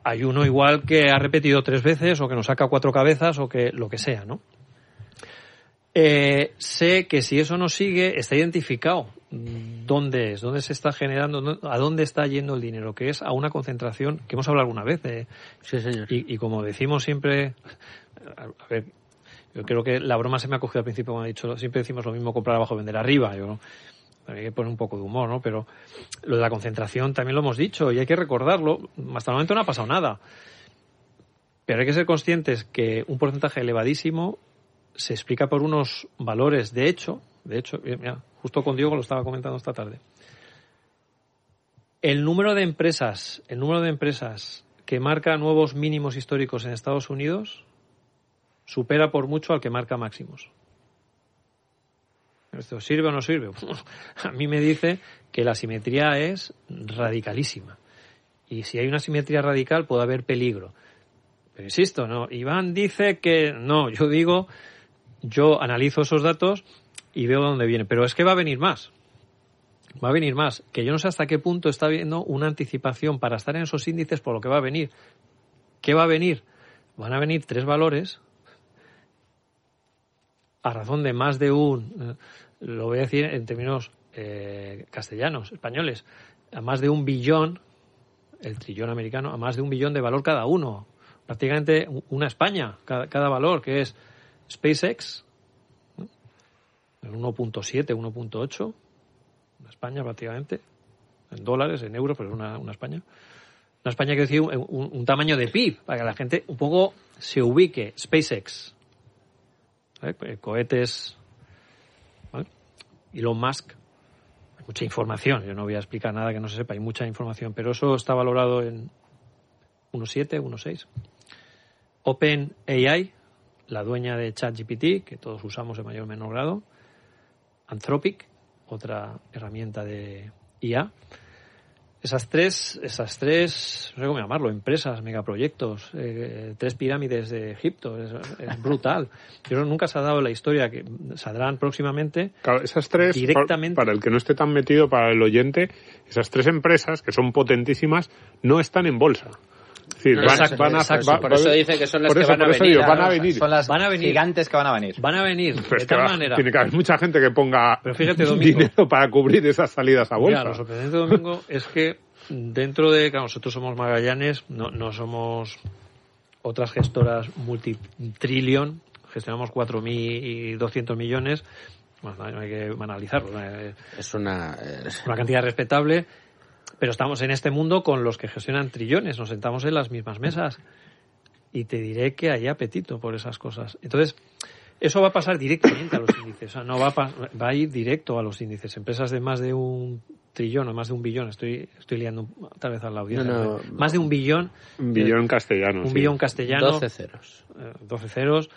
hay uno igual que ha repetido 3 veces o que nos saca 4 cabezas o que lo que sea, ¿no? Sé que si eso no sigue, está identificado dónde es, dónde se está generando, a dónde está yendo el dinero, que es a una concentración que hemos hablado alguna vez. Sí, señor. Y como decimos siempre, a ver, yo creo que la broma se me ha cogido al principio cuando he dicho, siempre decimos lo mismo, comprar abajo, vender arriba. Hay que poner un poco de humor, ¿no? Pero lo de la concentración también lo hemos dicho y hay que recordarlo. Hasta el momento no ha pasado nada. Pero hay que ser conscientes que un porcentaje elevadísimo se explica por unos valores. De hecho, mira, justo con Diego lo estaba comentando esta tarde. El número de empresas que marca nuevos mínimos históricos en Estados Unidos supera por mucho al que marca máximos. ¿Esto sirve o no sirve? A mí me dice que la simetría es radicalísima. Y si hay una simetría radical puede haber peligro. Pero insisto, no. Iván dice que no. Yo analizo esos datos y veo dónde viene. Pero es que va a venir más. Va a venir más. Que yo no sé hasta qué punto está habiendo una anticipación para estar en esos índices por lo que va a venir. ¿Qué va a venir? Van a venir 3 valores a razón de más de lo voy a decir en términos castellanos, españoles, a más de 1 billón, el trillón americano, a más de 1 billón de valor cada uno. Prácticamente una España, cada valor, que es SpaceX, el 1.7, 1.8, una España prácticamente, en dólares, en euros, pero es una España. Una España que decir un tamaño de PIB, para que la gente un poco se ubique. SpaceX, cohetes, ¿vale? Elon Musk, hay mucha información, yo no voy a explicar nada que no se sepa, hay mucha información, pero eso está valorado en 1.7, 1.6. OpenAI, la dueña de ChatGPT, que todos usamos en mayor o menor grado. Anthropic, otra herramienta de IA. Esas tres, no sé cómo llamarlo, empresas, megaproyectos, 3 pirámides de Egipto, es brutal. Yo nunca se ha dado la historia, que saldrán próximamente. Claro, esas 3, directamente. Para el que no esté tan metido, para el oyente, esas 3 empresas, que son potentísimas, no están en bolsa. Es decir, por eso dice que son las que van a venir. Van a venir. Son las gigantes que van a venir. Van a venir, pues de tal manera. Tiene que haber mucha gente que ponga Domingo, dinero para cubrir esas salidas a bolsa. Mira, lo sorprendente, Domingo, es que dentro de... Claro, nosotros somos Magallanes, no somos otras gestoras multitrillion, gestionamos 4.200 millones. Bueno, hay que analizarlo. Es una cantidad respetable. Pero estamos en este mundo con los que gestionan trillones, nos sentamos en las mismas mesas y te diré que hay apetito por esas cosas. Entonces, eso va a pasar directamente a los índices, o sea, no va a ir directo a los índices. Empresas de más de 1 trillón o más de 1 billón, estoy liando tal vez a la audiencia. Más de 1 billón. 1 billón castellano. 1 billón castellano. 12 ceros. 12 ceros.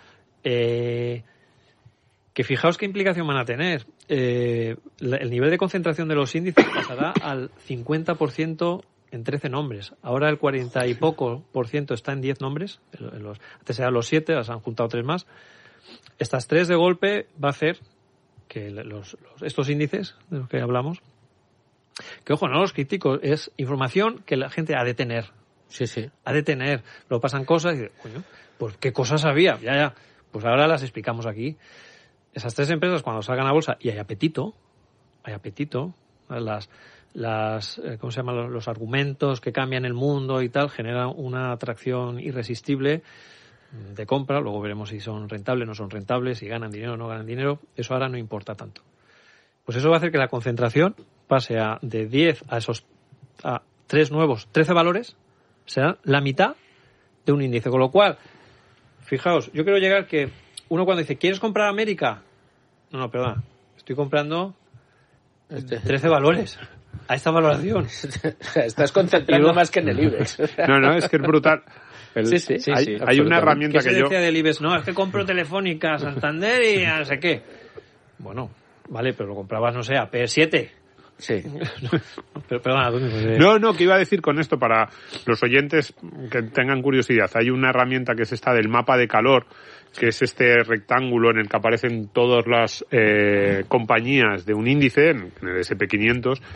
Que fijaos qué implicación van a tener. El nivel de concentración de los índices pasará al 50% en 13 nombres. Ahora el 40 y poco % está en 10 nombres. Antes eran los 7, las han juntado 3 más. Estas 3 de golpe va a hacer que estos índices de los que hablamos, que ojo, no los críticos, es información que la gente ha de tener. Sí. Ha de tener. Luego pasan cosas y coño, pues qué cosas había. Ya. Pues ahora las explicamos aquí. Esas 3 empresas cuando salgan a bolsa y hay apetito, las ¿cómo se llaman? Los argumentos que cambian el mundo y tal, generan una atracción irresistible de compra. Luego veremos si son rentables, no son rentables, si ganan dinero o no ganan dinero. Eso ahora no importa tanto. Pues eso va a hacer que la concentración pase de 10 a 3 nuevos, 13 valores, será la mitad de un índice. Con lo cual, fijaos, yo quiero llegar que uno cuando dice, ¿quieres comprar América? No, perdona. Estoy comprando 13 valores a esta valoración. Estás concentrando más que en el IBEX. No, es que es brutal. Sí, hay una herramienta ¿Qué se decía del IBEX? No, es que compro Telefónica, Santander y no sé qué. Bueno, vale, pero lo comprabas, no sé, a P7. Sí. Pero, perdona, No, que iba a decir con esto para los oyentes que tengan curiosidad. Hay una herramienta que es esta del mapa de calor, que es este rectángulo en el que aparecen todas las compañías de un índice, en el S&P 500,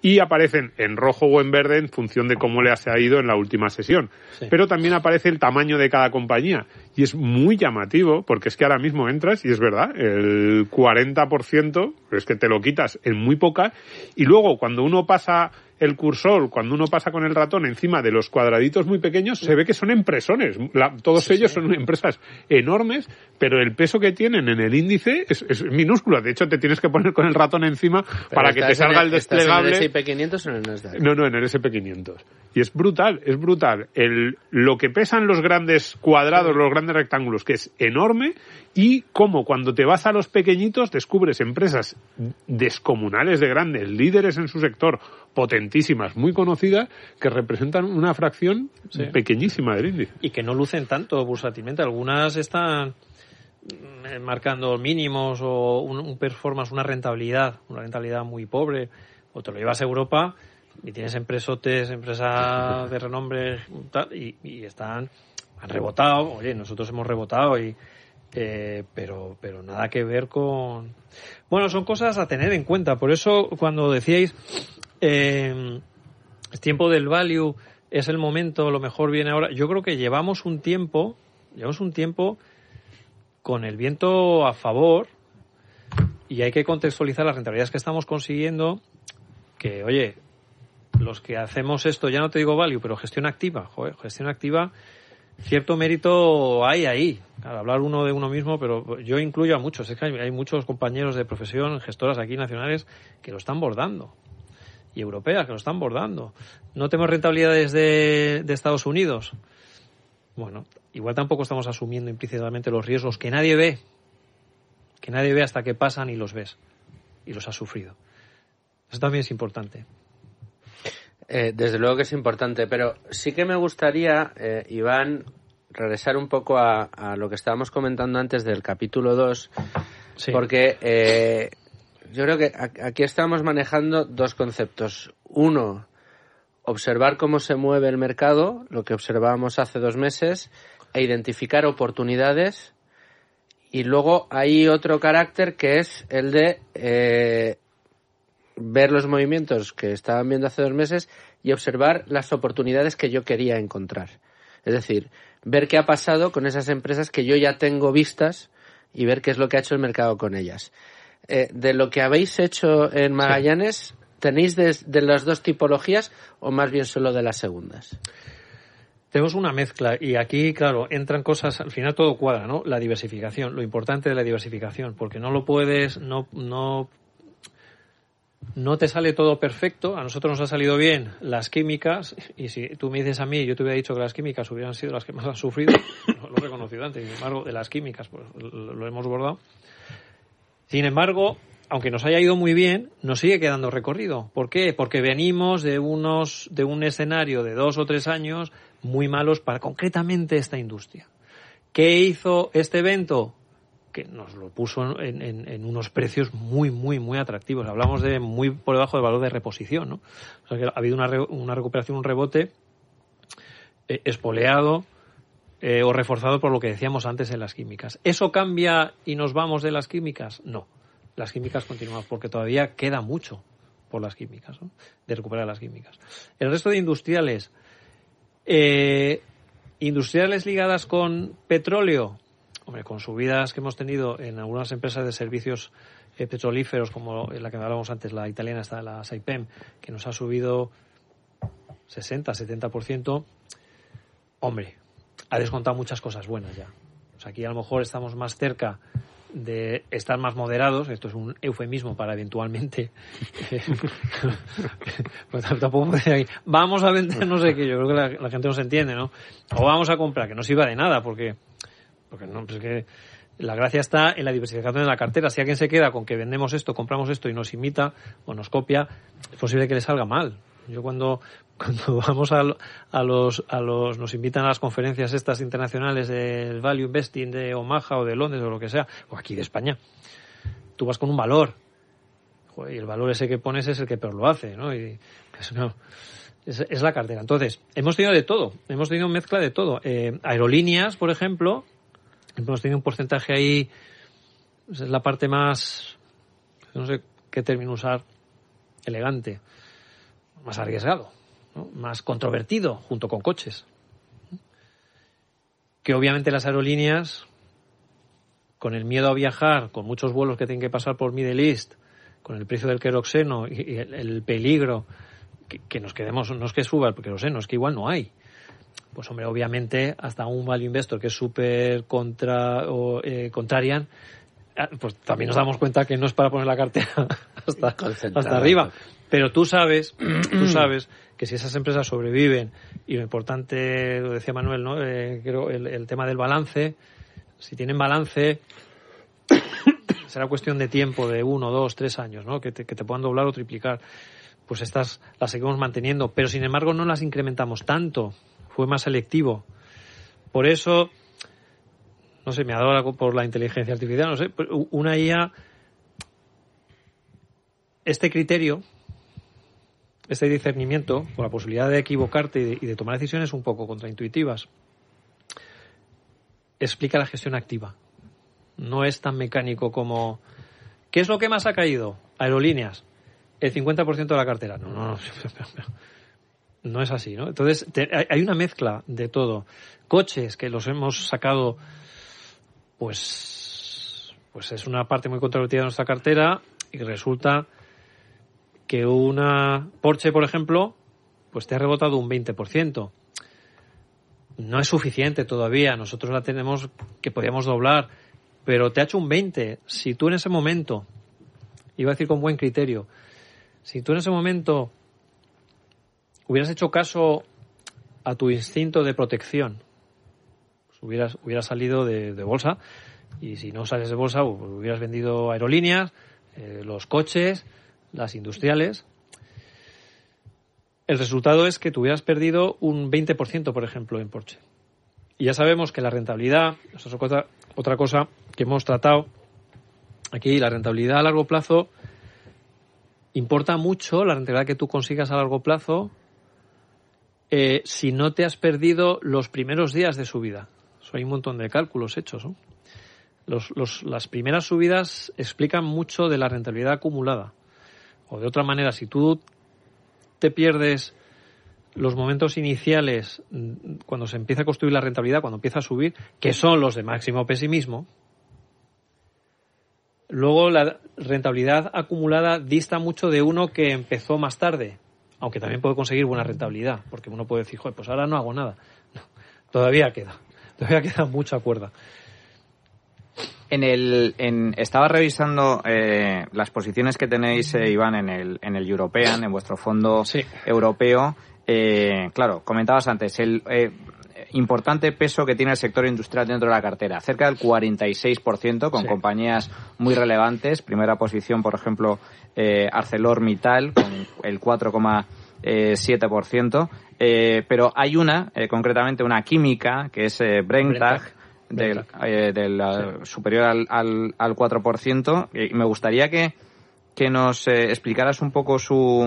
y aparecen en rojo o en verde en función de cómo le ha ido en la última sesión. Sí. Pero también aparece el tamaño de cada compañía y es muy llamativo porque es que ahora mismo entras y es verdad, el 40% es que te lo quitas en muy poca y luego cuando uno pasa el cursor, cuando uno pasa con el ratón encima de los cuadraditos muy pequeños, se ve que son empresones. Todos ellos son empresas enormes, pero el peso que tienen en el índice es minúsculo. De hecho, te tienes que poner con el ratón encima para que te salga el desplegable. ¿En el S&P 500 o en el Nasdaq? No, en el S&P 500. Y es brutal. Lo que pesan los grandes cuadrados, los grandes rectángulos, que es enorme, y cómo cuando te vas a los pequeñitos descubres empresas descomunales de grandes, líderes en su sector, potentísimas, muy conocidas, que representan una fracción pequeñísima del índice. Y que no lucen tanto bursátilmente. Algunas están marcando mínimos o un performance, una rentabilidad muy pobre. O te lo llevas a Europa y tienes empresas de renombre y han rebotado. Oye, nosotros hemos rebotado pero nada que ver con... Bueno, son cosas a tener en cuenta. Por eso, cuando decíais el tiempo del value es el momento, lo mejor viene ahora, yo creo que llevamos un tiempo con el viento a favor y hay que contextualizar las rentabilidades que estamos consiguiendo, que, oye, los que hacemos esto, ya no te digo value, pero gestión activa, cierto mérito hay ahí. Claro, hablar uno de uno mismo, pero yo incluyo a muchos. Es que hay muchos compañeros de profesión, gestoras aquí nacionales, que lo están bordando. Y europeas, que lo están bordando. No tenemos rentabilidades de Estados Unidos. Bueno, igual tampoco estamos asumiendo implícitamente los riesgos que nadie ve hasta que pasan y los ves. Y los has sufrido. Eso también es importante. Desde luego que es importante, pero sí que me gustaría, Iván, regresar un poco a lo que estábamos comentando antes del capítulo 2, sí. Porque yo creo que aquí estamos manejando dos conceptos. Uno, observar cómo se mueve el mercado, lo que observábamos hace 2 meses, e identificar oportunidades. Y luego hay otro carácter que es el de ver los movimientos que estaban viendo hace 2 meses y observar las oportunidades que yo quería encontrar. Es decir, ver qué ha pasado con esas empresas que yo ya tengo vistas y ver qué es lo que ha hecho el mercado con ellas. De lo que habéis hecho en Magallanes, sí. ¿Tenéis de las dos tipologías o más bien solo de las segundas? Tenemos una mezcla y aquí, claro, entran cosas, al final todo cuadra, ¿no? La diversificación, lo importante de la diversificación, porque no lo puedes, no te sale todo perfecto. A nosotros nos ha salido bien las químicas, y si tú me dices a mí, yo te hubiera dicho que las químicas hubieran sido las que más han sufrido, lo he reconocido antes, sin embargo, de las químicas pues lo hemos bordado. Sin embargo, aunque nos haya ido muy bien, nos sigue quedando recorrido. ¿Por qué? Porque venimos de un escenario de 2 o 3 años muy malos para concretamente esta industria. ¿Qué hizo este evento? Que nos lo puso en unos precios muy, muy, muy atractivos. Hablamos de muy por debajo del valor de reposición, ¿no? O sea que ha habido una recuperación, un rebote espoleado o reforzado por lo que decíamos antes en las químicas. ¿Eso cambia y nos vamos de las químicas? No. Las químicas continuamos porque todavía queda mucho por las químicas, ¿no? De recuperar las químicas. El resto de industriales, industriales ligadas con petróleo, hombre, con subidas que hemos tenido en algunas empresas de servicios petrolíferos, como la que hablábamos antes, la italiana, está la Saipem, que nos ha subido 60-70%, hombre, ha descontado muchas cosas buenas ya. O sea, aquí a lo mejor estamos más cerca de estar más moderados. Esto es un eufemismo para eventualmente pues tampoco vamos a vender no sé qué, yo creo que la gente no se entiende, ¿no? O vamos a comprar, que no sirva de nada, porque no, pues es que la gracia está en la diversificación de la cartera. Si alguien se queda con que vendemos esto, compramos esto y nos imita o nos copia, es posible que le salga mal. Yo cuando vamos a los nos invitan a las conferencias estas internacionales del Value Investing de Omaha o de Londres o lo que sea, o aquí de España, tú vas con un valor, joder, y el valor ese que pones es el que peor lo hace, ¿no? Y eso no, es la cartera. Entonces, hemos tenido de todo, hemos tenido mezcla de todo. Aerolíneas, por ejemplo, hemos tenido un porcentaje ahí, pues es la parte más, no sé qué término usar, elegante. más arriesgado, ¿no? Más controvertido, junto con coches. Que obviamente las aerolíneas, con el miedo a viajar, con muchos vuelos que tienen que pasar por Middle East, con el precio del queroxeno y el peligro que nos quedemos, no es que suba el queroxeno, es que igual no hay. Pues hombre, obviamente hasta un value investor que es súper contrarian, pues también nos damos cuenta que no es para poner la cartera hasta arriba. Pero tú sabes que si esas empresas sobreviven, y lo importante, lo decía Manuel, ¿no? Creo el tema del balance, si tienen balance, será cuestión de tiempo, de 1, 2, 3 años, ¿no? Que te puedan doblar o triplicar. Pues estas las seguimos manteniendo, pero sin embargo no las incrementamos tanto, fue más selectivo. Por eso, no sé, me ha dado por la inteligencia artificial, no sé, una IA, este criterio, este discernimiento, con la posibilidad de equivocarte y de tomar decisiones un poco contraintuitivas, explica la gestión activa. No es tan mecánico como ¿qué es lo que más ha caído? Aerolíneas. El 50% de la cartera. No es así, ¿no? Entonces, hay una mezcla de todo. Coches, que los hemos sacado, pues es una parte muy controvertida de nuestra cartera, y resulta que una Porsche, por ejemplo, pues te ha rebotado un 20%. No es suficiente todavía. Nosotros la tenemos que podíamos doblar, pero te ha hecho un 20%. Si tú en ese momento, iba a decir con buen criterio, si tú en ese momento hubieras hecho caso a tu instinto de protección, pues hubieras salido de bolsa, y si no sales de bolsa, pues hubieras vendido aerolíneas, los coches, las industriales. El resultado es que tú hubieras perdido un 20%, por ejemplo, en Porsche. Y ya sabemos que la rentabilidad, eso es otra cosa que hemos tratado aquí, la rentabilidad a largo plazo. Importa mucho la rentabilidad que tú consigas a largo plazo si no te has perdido los primeros días de subida. Eso hay un montón de cálculos hechos, ¿no? Las primeras subidas explican mucho de la rentabilidad acumulada. O de otra manera, si tú te pierdes los momentos iniciales cuando se empieza a construir la rentabilidad, cuando empieza a subir, que son los de máximo pesimismo, luego la rentabilidad acumulada dista mucho de uno que empezó más tarde, aunque también puede conseguir buena rentabilidad, porque uno puede decir, joder, pues ahora no hago nada. No, todavía queda mucha cuerda. Estaba revisando las posiciones que tenéis, Iván, en el European, en vuestro fondo europeo. Claro, comentabas antes, el importante peso que tiene el sector industrial dentro de la cartera, cerca del 46%, con compañías muy relevantes. Primera posición, por ejemplo, ArcelorMittal, con el 4,7%. Pero hay concretamente una química, que es Brenntag, superior al 4%. Y me gustaría que nos explicaras un poco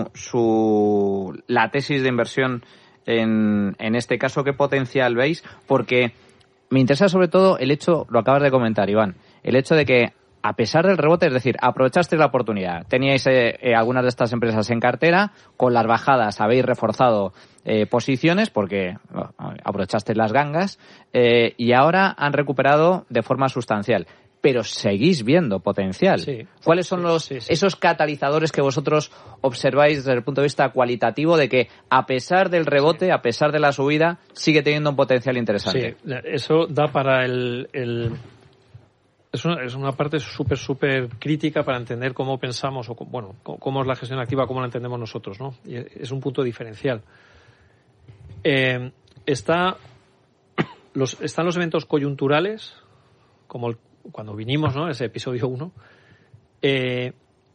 la tesis de inversión en este caso, qué potencial veis, porque me interesa sobre todo el hecho, lo acabas de comentar, Iván, el hecho de que a pesar del rebote, es decir, aprovechasteis la oportunidad, teníais algunas de estas empresas en cartera, con las bajadas habéis reforzado posiciones porque aprovechasteis las gangas, y ahora han recuperado de forma sustancial. Pero seguís viendo potencial. Sí, ¿cuáles son esos catalizadores que vosotros observáis desde el punto de vista cualitativo de que a pesar del rebote, a pesar de la subida, sigue teniendo un potencial interesante? Sí, eso da para es una parte súper crítica para entender cómo pensamos, cómo es la gestión activa, cómo la entendemos nosotros, ¿no? Y es un punto diferencial. Están los eventos coyunturales, como cuando vinimos, ¿no? Ese episodio 1, que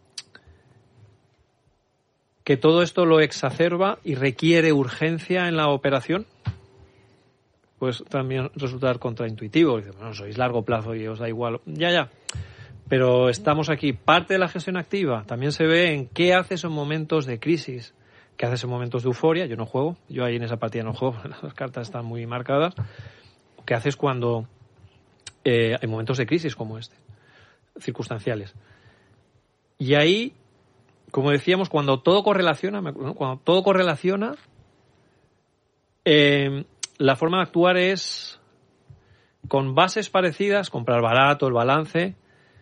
todo esto lo exacerba y requiere urgencia en la operación, pues también resultar contraintuitivo. Dice, bueno, sois largo plazo y os da igual. Ya. Pero estamos aquí. Parte de la gestión activa también se ve en qué haces en momentos de crisis, qué haces en momentos de euforia. Yo no juego, yo ahí en esa partida no juego, las cartas están muy marcadas. ¿Qué haces cuando hay momentos de crisis como este, circunstanciales? Y ahí como decíamos, cuando todo correlaciona, la forma de actuar es con bases parecidas, comprar barato, el balance,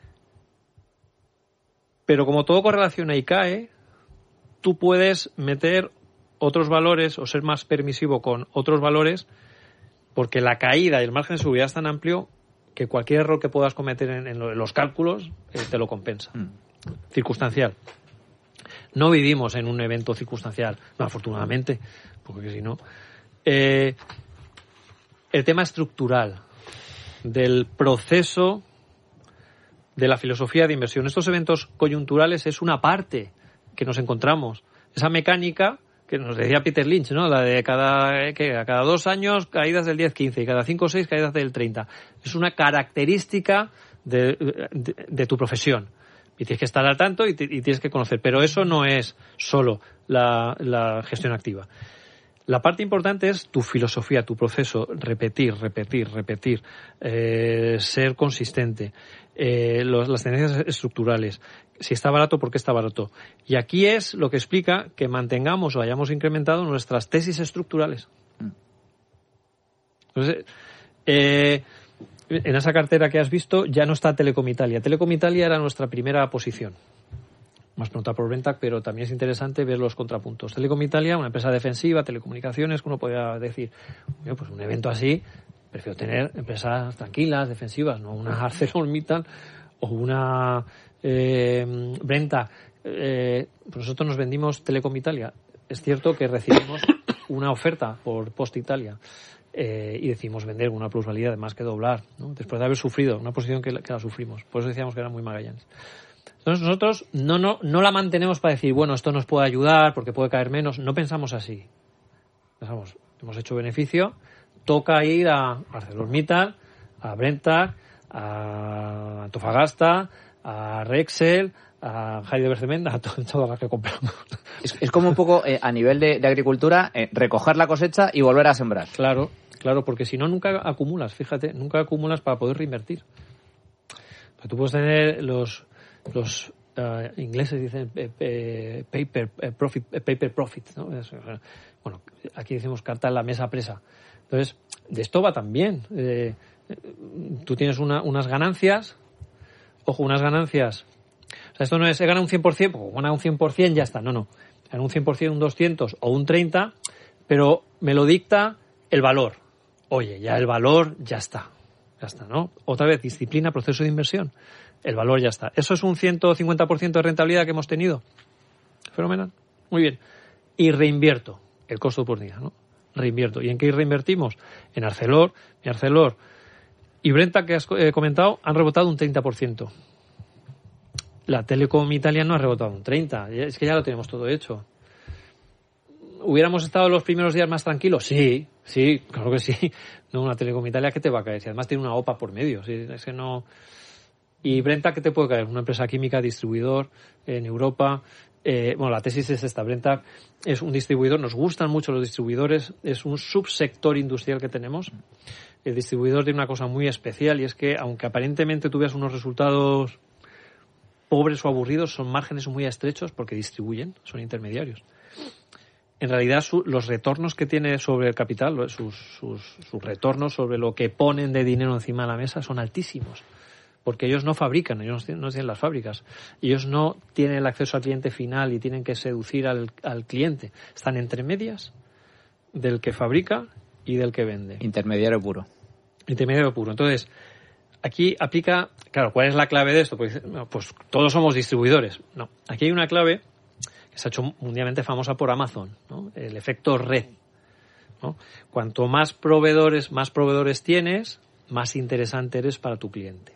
pero como todo correlaciona y cae, tú puedes meter otros valores o ser más permisivo con otros valores, porque la caída y el margen de subida es tan amplio que cualquier error que puedas cometer en los cálculos te lo compensa. Circunstancial. No vivimos en un evento circunstancial, no, afortunadamente, porque si no... el tema estructural del proceso de la filosofía de inversión. Estos eventos coyunturales es una parte que nos encontramos. Esa mecánica que nos decía Peter Lynch, ¿no? La de a cada 2 años caídas del 10-15 y cada 5 o 6 caídas del 30. Es una característica de tu profesión. Y tienes que estar al tanto y tienes que conocer. Pero eso no es solo la gestión activa. La parte importante es tu filosofía, tu proceso, repetir, ser consistente, las tendencias estructurales, si está barato, ¿por qué está barato? Y aquí es lo que explica que mantengamos o hayamos incrementado nuestras tesis estructurales. Entonces, en esa cartera que has visto ya no está Telecom Italia. Telecom Italia era nuestra primera posición. Más pregunta por Brentac, pero también es interesante ver los contrapuntos. Telecom Italia, una empresa defensiva, telecomunicaciones, que uno podría decir, pues un evento así, prefiero tener empresas tranquilas, defensivas, no una ArcelorMittal o una Brentac. Pues nosotros nos vendimos Telecom Italia. Es cierto que recibimos una oferta por Post Italia y decidimos vender una plusvalía de más que doblar, ¿no? Después de haber sufrido una posición que la sufrimos. Por eso decíamos que era muy Magallanes. Entonces nosotros no la mantenemos para decir, bueno, esto nos puede ayudar porque puede caer menos. No pensamos así. Pensamos, hemos hecho beneficio, toca ir a ArcelorMittal, a Brentac, a Antofagasta, a Rexel, a Heidelberg, a todas las que compramos. Es como un poco a nivel de agricultura, recoger la cosecha y volver a sembrar. Claro, porque si no nunca acumulas, fíjate, nunca acumulas para poder reinvertir. Pero tú puedes tener los ingleses dicen paper profit, ¿no? Bueno, aquí decimos carta en la mesa presa. Entonces, de esto va también. Tú tienes unas ganancias, unas ganancias. O sea, esto no es, he ganado un 100%, pues gana un 100%, ya está. No. Gana un 100%, un 200 o un 30, pero me lo dicta el valor. Oye, ya el valor ya está, ¿no? Otra vez, disciplina, proceso de inversión. El valor ya está. Eso es un 150% de rentabilidad que hemos tenido. Fenomenal. Muy bien. Y reinvierto el costo por día, ¿no? Reinvierto. ¿Y en qué reinvertimos? En Arcelor. Mi Arcelor y Brentac, que has comentado, han rebotado un 30%. La Telecom Italia no ha rebotado un 30%. Es que ya lo tenemos todo hecho. ¿Hubiéramos estado los primeros días más tranquilos? Sí, claro que sí. No, una Telecom Italia, ¿qué te va a caer? Si además tiene una OPA por medio. ¿Sí? Es que no... ¿Y Brentac qué te puede caer? Una empresa química, distribuidor en Europa. La tesis es esta. Brentac es un distribuidor. Nos gustan mucho los distribuidores. Es un subsector industrial que tenemos. El distribuidor tiene una cosa muy especial y es que, aunque aparentemente tú veas unos resultados pobres o aburridos, son márgenes muy estrechos porque distribuyen, son intermediarios. En realidad, los retornos que tiene sobre el capital, sus retornos sobre lo que ponen de dinero encima de la mesa son altísimos. Porque ellos no fabrican, ellos no tienen las fábricas. Ellos no tienen el acceso al cliente final y tienen que seducir al cliente. Están entre medias del que fabrica y del que vende. Intermediario puro. Entonces, aquí aplica... Claro, ¿cuál es la clave de esto? Pues todos somos distribuidores. No, aquí hay una clave que se ha hecho mundialmente famosa por Amazon, ¿no? El efecto red, ¿no? Cuanto más proveedores tienes, más interesante eres para tu cliente.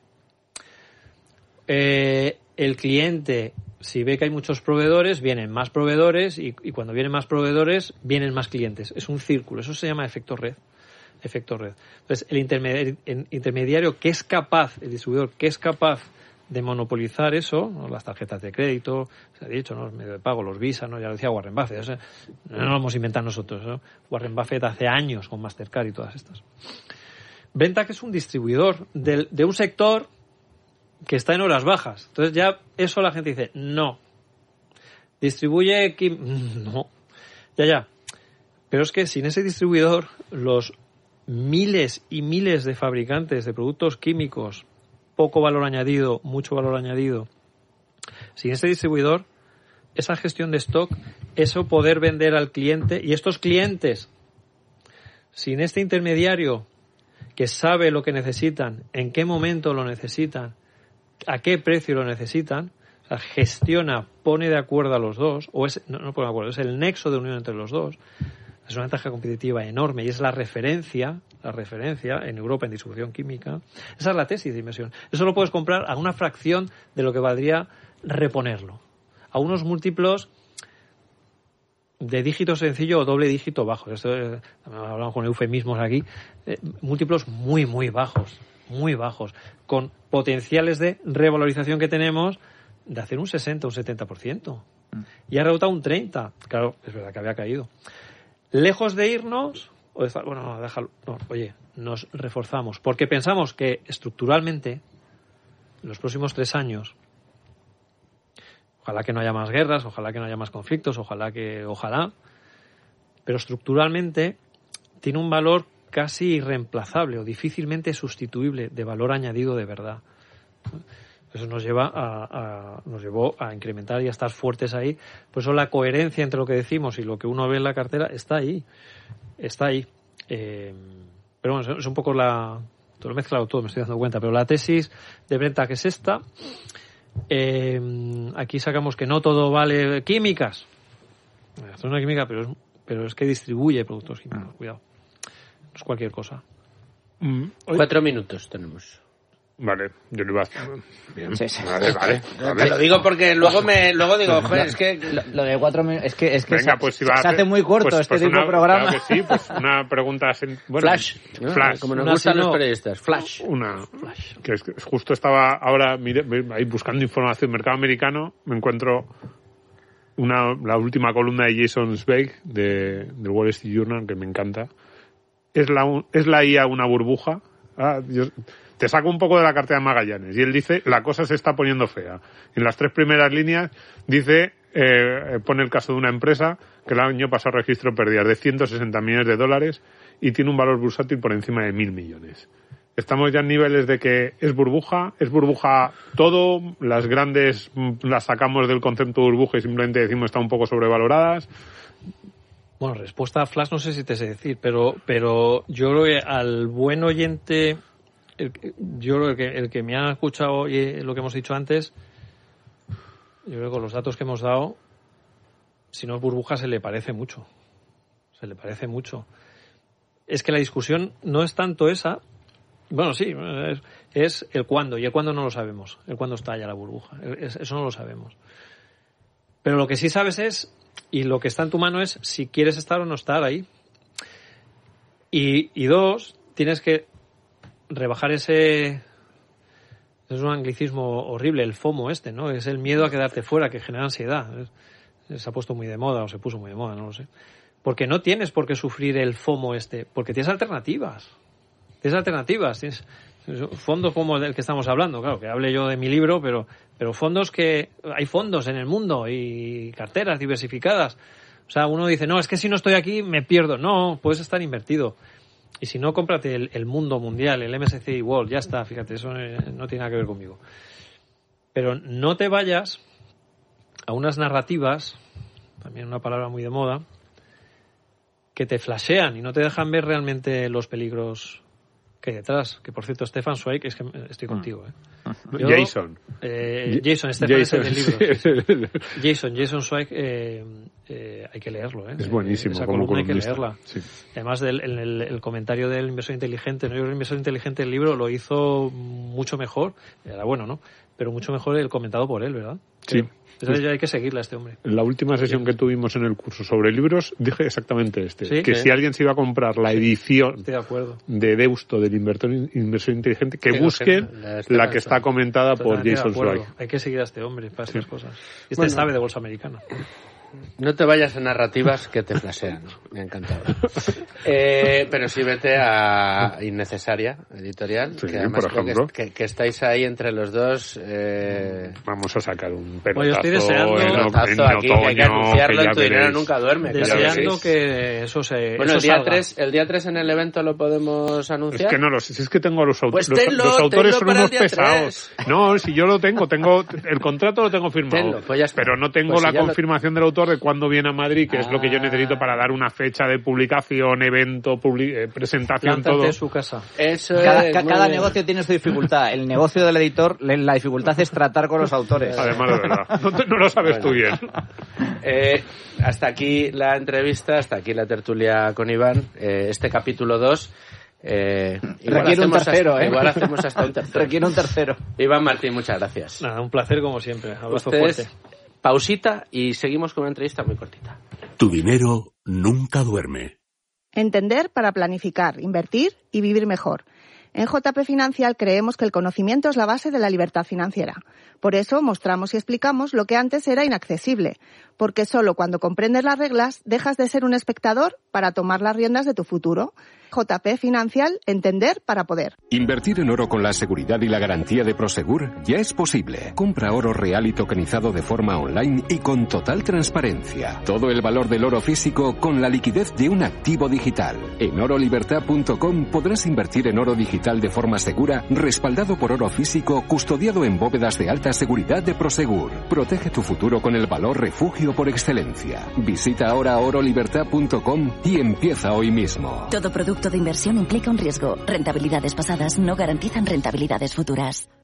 El cliente, si ve que hay muchos proveedores, vienen más proveedores y cuando vienen más proveedores, vienen más clientes. Es un círculo, eso se llama efecto red. Entonces, el intermediario que es capaz, el distribuidor que es capaz de monopolizar eso, ¿no? Las tarjetas de crédito, se ha dicho, ¿no? Los medios de pago, los Visa, ¿no? Ya lo decía Warren Buffett, o sea, no lo hemos inventado nosotros, ¿no? Warren Buffett hace años con Mastercard y todas estas. Brentac es un distribuidor de un sector que está en horas bajas. Entonces ya eso la gente dice, no. Distribuye... No. Ya. Pero es que sin ese distribuidor, los miles y miles de fabricantes de productos químicos, poco valor añadido, mucho valor añadido, sin ese distribuidor, esa gestión de stock, eso poder vender al cliente, y estos clientes, sin este intermediario que sabe lo que necesitan, en qué momento lo necesitan, a qué precio lo necesitan, o sea, gestiona, pone de acuerdo a los dos, o es, no pone de acuerdo, es el nexo de unión entre los dos, es una ventaja competitiva enorme y es la referencia en Europa en distribución química. Esa es la tesis de inversión. Eso lo puedes comprar a una fracción de lo que valdría reponerlo, a unos múltiplos de dígito sencillo o doble dígito bajo. Esto hablamos con eufemismos aquí, múltiplos muy bajos, con potenciales de revalorización que tenemos de hacer un 60, un 70%. Y ha rebotado un 30%. Claro, es verdad que había caído. Lejos de irnos, nos reforzamos, porque pensamos que estructuralmente, en los próximos 3 años, ojalá que no haya más guerras, ojalá que no haya más conflictos, ojalá, pero estructuralmente tiene un valor casi irreemplazable o difícilmente sustituible de valor añadido de verdad. Eso nos llevó a incrementar y a estar fuertes ahí. Por eso la coherencia entre lo que decimos y lo que uno ve en la cartera está ahí. Pero bueno, es un poco todo lo he mezclado todo, me estoy dando cuenta. Pero la tesis de Brenta, que es esta, aquí sacamos que no todo vale químicas. Esto es una química, pero es que distribuye productos químicos. Cuidado. No es cualquier cosa. 4 minutos tenemos. Vale, yo lo iba a hacer. Bien. Sí. Vale. Lo digo porque luego digo, joder, es que... Lo de 4 minutos, es que venga, pues si se hace muy corto tipo de programa. Claro que sí, pues una pregunta... Bueno, Flash, como nos gustan los periodistas. Flash. Que es justo estaba ahora ahí buscando información del mercado americano, me encuentro la última columna de Jason Zweig del Wall Street Journal, que me encanta. ¿Es la IA una burbuja? Te saco un poco de la cartera de Magallanes y él dice, la cosa se está poniendo fea. En las 3 primeras líneas dice, pone el caso de una empresa que el año pasado registró pérdidas de $160 millones y tiene un valor bursátil por encima de 1.000 millones. Estamos ya en niveles de que es burbuja todo, las grandes las sacamos del concepto de burbuja y simplemente decimos están un poco sobrevaloradas. Bueno, respuesta a Flash no sé si te sé decir, pero yo creo que al buen oyente... Yo creo que el que me ha escuchado y lo que hemos dicho antes, yo creo que con los datos que hemos dado, si no es burbuja se le parece mucho. Es que la discusión no es tanto esa, bueno sí, es el cuándo, y el cuándo no lo sabemos, el cuándo estalla la burbuja, eso no lo sabemos. Pero lo que sí sabes es, y lo que está en tu mano es si quieres estar o no estar ahí. Y 2, tienes que rebajar es un anglicismo horrible, el FOMO ¿no? Es el miedo a quedarte fuera, que genera ansiedad. Se ha puesto muy de moda, o se puso muy de moda, no lo sé. Porque no tienes por qué sufrir el FOMO porque tienes alternativas. Tienes fondos como del que estamos hablando, claro, que hable yo de mi libro, pero fondos hay fondos en el mundo y carteras diversificadas. O sea, uno dice, no, es que si no estoy aquí me pierdo. No, puedes estar invertido. Y si no, cómprate el mundo mundial, el MSCI World, ya está, fíjate, eso no tiene nada que ver conmigo. Pero no te vayas a unas narrativas, también una palabra muy de moda, que te flashean y no te dejan ver realmente los peligros que hay detrás. Que, por cierto, Stefan Zweig, es que estoy contigo, Jason. Stefan es el del libro. Sí. Jason Zweig, hay que leerlo, Es buenísimo. Esa como columna hay que leerla. Sí. Además, el comentario del inversor inteligente, ¿no? Yo creo que el inversor inteligente del libro lo hizo mucho mejor. Era bueno, ¿no? Pero mucho mejor el comentado por él, ¿verdad? Sí. Entonces ya hay que seguirle a este hombre. En la última sesión que tuvimos en el curso sobre libros dije exactamente ¿Sí? que si alguien se iba a comprar la edición de Deusto del inversor inteligente, que busquen la que está comentada por Jason Zweig. Hay que seguir a este hombre para estas cosas. Sabe de bolsa americana. No te vayas a narrativas que te flasean. Me ha encantado. Pero sí vete a Innecesaria, editorial, Sí, que además por ejemplo. que estáis ahí entre los dos. Vamos a sacar un Pues yo pelotazo, estoy deseando- en Pelotazo aquí, que hay que otoño, anunciarlo, que en Tu ya Dinero veréis. Nunca Duerme. claro que Deseando sí. que eso se Bueno, eso salga. el día 3 en el evento lo podemos anunciar. Es que no lo sé, si es que tengo a los autores. Pues tenlo, los autores tenlo son para el unos día pesados. 3. No, si yo lo tengo el contrato lo tengo firmado. Tenlo, pues ya está. Pero no tengo Pues si la ya lo- confirmación del autor de cuándo viene a Madrid, que es lo que yo necesito para dar una fecha de publicación, evento, presentación, Plántate todo. su casa. Eso Cada, es. ca- muy cada bien. negocio tiene su dificultad. El negocio del editor, la dificultad es tratar con los autores. Además, de verdad. No lo sabes tú bien. Hasta aquí la entrevista, hasta aquí la tertulia con Iván. Este capítulo 2. Requiere un tercero, Igual hacemos hasta un tercero. Requiere un tercero. Iván Martín, muchas gracias. Nada, un placer como siempre. Abrazo Ustedes, fuerte. pausita y seguimos con una entrevista muy cortita. Tu dinero nunca duerme. Entender para planificar, invertir y vivir mejor. En JP Financial creemos que el conocimiento es la base de la libertad financiera. Por eso mostramos y explicamos lo que antes era inaccesible, porque solo cuando comprendes las reglas dejas de ser un espectador para tomar las riendas de tu futuro. JP Financial, entender para poder. Invertir en oro con la seguridad y la garantía de Prosegur ya es posible. Compra oro real y tokenizado de forma online y con total transparencia. Todo el valor del oro físico con la liquidez de un activo digital. En orolibertad.com podrás invertir en oro digital de forma segura, respaldado por oro físico, custodiado en bóvedas de alta seguridad de Prosegur. Protege tu futuro con el valor refugio por excelencia. Visita ahora orolibertad.com y empieza hoy mismo. Todo producto de inversión implica un riesgo. Rentabilidades pasadas no garantizan rentabilidades futuras.